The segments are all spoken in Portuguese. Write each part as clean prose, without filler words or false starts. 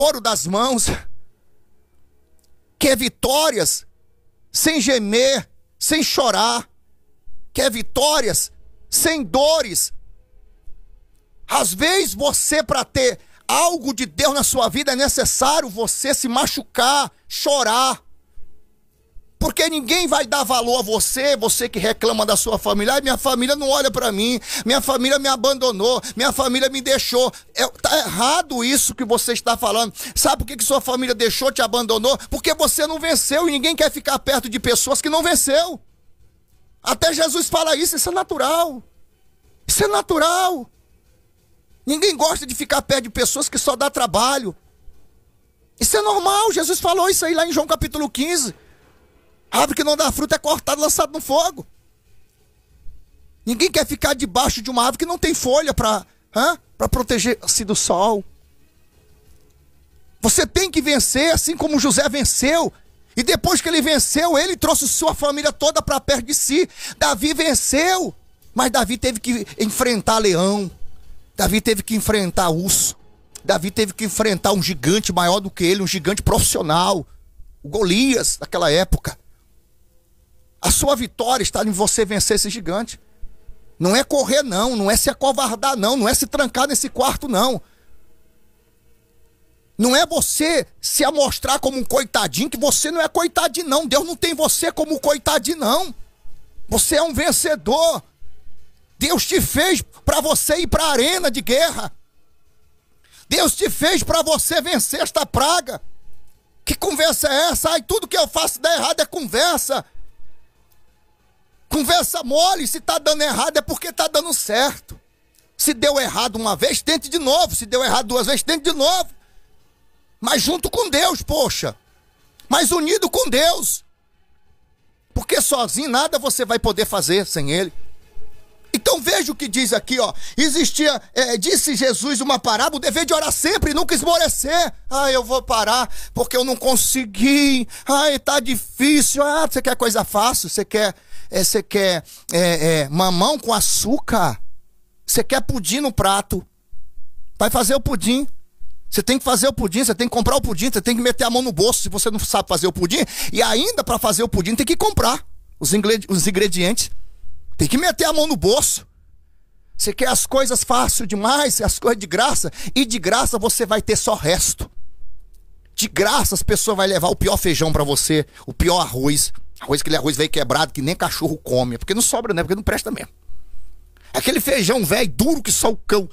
ouro das mãos, quer vitórias sem gemer, sem chorar, quer vitórias sem dores. Às vezes você, para ter algo de Deus na sua vida, é necessário você se machucar, chorar. Porque ninguém vai dar valor a você, você que reclama da sua família. Ai, minha família não olha para mim, minha família me abandonou, minha família me deixou. Tá errado isso que você está falando. Sabe por que sua família deixou, te abandonou? Porque você não venceu e ninguém quer ficar perto de pessoas que não venceu. Até Jesus fala isso é natural. Isso é natural. Ninguém gosta de ficar perto de pessoas que só dá trabalho. Isso é normal, Jesus falou isso aí lá em João capítulo 15. A árvore que não dá fruto é cortada e lançada no fogo. Ninguém quer ficar debaixo de uma árvore que não tem folha para proteger-se do sol. Você tem que vencer, assim como José venceu. E depois que ele venceu, ele trouxe sua família toda para perto de si. Davi venceu, mas Davi teve que enfrentar leão. Davi teve que enfrentar urso. Davi teve que enfrentar um gigante maior do que ele, um gigante profissional. O Golias daquela época. A sua vitória está em você vencer esse gigante. Não é correr não, não é se acovardar não, não é se trancar nesse quarto não. Não é você se amostrar como um coitadinho, que você não é coitadinho não. Deus não tem você como coitadinho não. Você é um vencedor. Deus te fez para você ir para a arena de guerra. Deus te fez para você vencer esta praga. Que conversa é essa? Ai, tudo que eu faço dá errado é conversa. Conversa mole, se tá dando errado é porque tá dando certo. Se deu errado uma vez, tente de novo. Se deu errado duas vezes, tente de novo. Mas junto com Deus, poxa. Mas unido com Deus. Porque sozinho nada você vai poder fazer sem Ele. Então veja o que diz aqui, ó. Existia, disse Jesus uma parábola, o dever de orar sempre e nunca esmorecer. Ah, eu vou parar porque eu não consegui. Ai, tá difícil. Ah, você quer coisa fácil? Você quer mamão com açúcar? Você quer pudim no prato? Vai fazer o pudim. Você tem que fazer o pudim, você tem que comprar o pudim, você tem que meter a mão no bolso se você não sabe fazer o pudim. E ainda para fazer o pudim tem que comprar os ingredientes. Tem que meter a mão no bolso. Você quer as coisas fácil demais, as coisas de graça. E de graça você vai ter só resto. De graça as pessoas vão levar o pior feijão para você, o pior arroz. Aquele arroz velho quebrado que nem cachorro come. Porque não sobra, né? Porque não presta mesmo. Aquele feijão velho, duro que só o cão.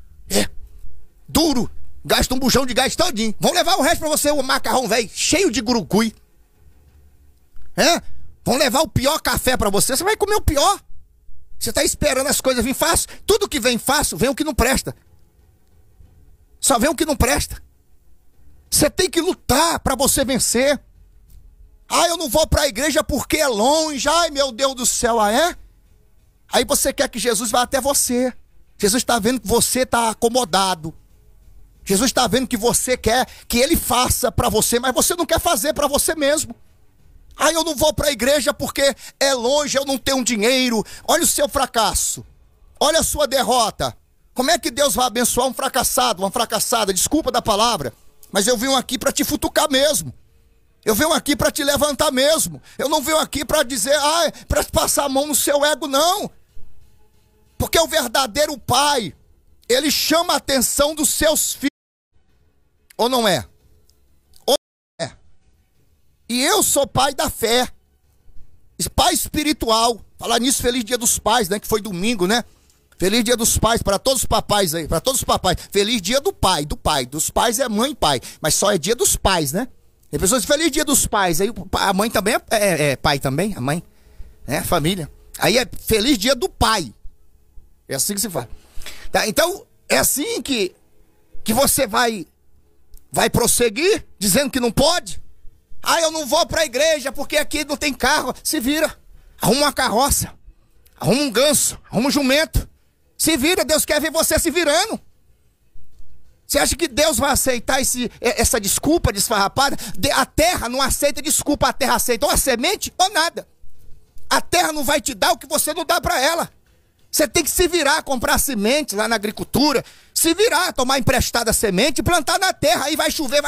Duro. Gasta um bujão de gás todinho. Vão levar o resto pra você, o macarrão velho, cheio de gurucui. Vão levar o pior café pra você. Você vai comer o pior. Você tá esperando as coisas virem fácil. Tudo que vem fácil, vem o que não presta. Só vem o que não presta. Você tem que lutar pra você vencer. Ah, eu não vou pra igreja porque é longe. Ai, meu Deus do céu, é? Aí você quer que Jesus vá até você. Jesus está vendo que você está acomodado. Jesus está vendo que você quer que Ele faça para você, mas você não quer fazer para você mesmo. Ah, eu não vou para a igreja porque é longe, eu não tenho dinheiro. Olha o seu fracasso. Olha a sua derrota. Como é que Deus vai abençoar um fracassado, uma fracassada? Desculpa da palavra, mas eu vim aqui para te futucar mesmo. Eu venho aqui para te levantar mesmo. Eu não venho aqui para dizer, para passar a mão no seu ego, não. Porque o verdadeiro pai, ele chama a atenção dos seus filhos. Ou não é? Ou não é? E eu sou pai da fé. Pai espiritual. Falar nisso, feliz dia dos pais, né? Que foi domingo, né? Feliz dia dos pais para todos os papais aí. Para todos os papais. Feliz dia do pai. Dos pais é mãe e pai. Mas só é dia dos pais, né? Tem pessoas que feliz dia dos pais. Aí a mãe também é pai também. A mãe. Família. Aí é feliz dia do pai. É assim que se faz. Tá? Então, é assim que você vai prosseguir, dizendo que não pode. Ah, eu não vou pra igreja porque aqui não tem carro. Se vira. Arruma uma carroça. Arruma um ganso. Arruma um jumento. Se vira. Deus quer ver você se virando. Você acha que Deus vai aceitar essa desculpa desfarrapada? A terra não aceita desculpa. A terra aceita ou a semente ou nada. A terra não vai te dar o que você não dá pra ela. Você tem que se virar, comprar semente lá na agricultura. Se virar, tomar emprestada semente, plantar na terra, aí vai chover,